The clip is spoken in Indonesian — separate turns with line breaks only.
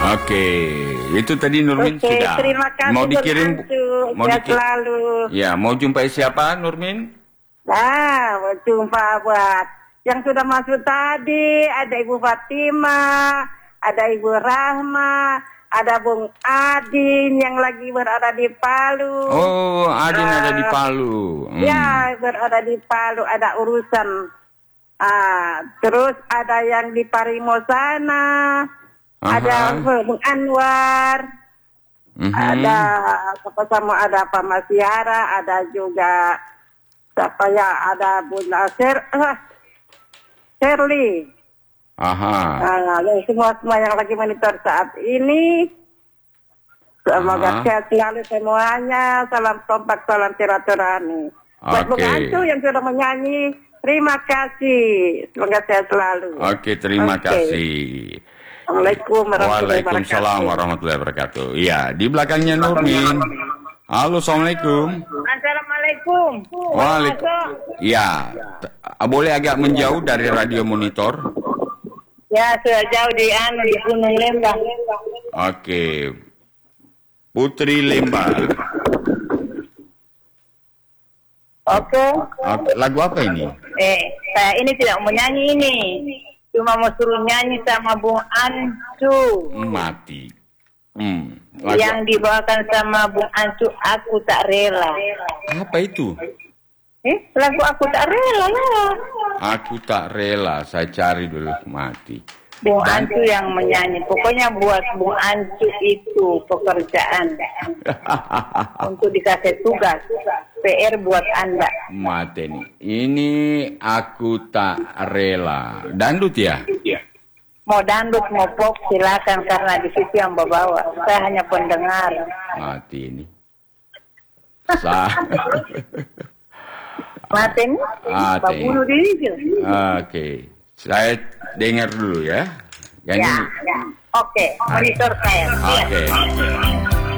Oke, itu tadi Nurmin sudah.
Terima kasih.
Mau dikirim,
selalu.
Ya, mau jumpai siapa, Nurmin?
Mau jumpa buat yang sudah masuk tadi. Ada Ibu Fatima, ada Ibu Rahma, ada Bung Adin yang lagi berada di Palu.
Oh, Adin ada di Palu.
Ya, berada di Palu, ada urusan. Terus ada yang di Parimo sana. Ada Bung Anwar, ada ada Pak Masiara, ada juga siapa ya, ada Bunda Shirley. Semua yang lagi monitor saat ini. Semoga sehat selalu semuanya. Salam kompak, salam silaturahmi. Buat Bung Ancu yang sudah menyanyi, terima kasih. Semoga sehat selalu.
Oke, terima kasih. Waalaikumsalam warahmatullahi wabarakatuh. Ya, di belakangnya Nurmin. Halo, assalamualaikum.
Assalamualaikum.
Waalaikumsalam. Ya, boleh agak menjauh dari radio monitor?
Ya, sudah jauh di Gunung Lembang.
Oke, Putri Lembang.
Oke.
Lagu apa ini?
Saya ini tidak mau nyanyi ini. Cuma mau suruh nyanyi sama Bung Ancu.
Mati.
Yang dibawakan sama Bung Ancu, Aku Tak Rela.
Apa itu?
Lagu Aku Tak Rela lah.
Aku Tak Rela. Saya cari dulu. Mati.
Bung Ancu yang menyanyi. Pokoknya buat Bung Ancu itu pekerjaan. Untuk dikasih tugas. PR buat Anda.
Mati nih. Ini Aku Tak Rela. Dangdut ya?
Mau dangdut, mau pop, silakan karena di situ yang bawa. Saya hanya pendengar.
Mati ini.
Mati ini? Bunuh diri.
Oke. Saya dengar dulu ya.
Ya. Oke. Monitor saya.
Oke.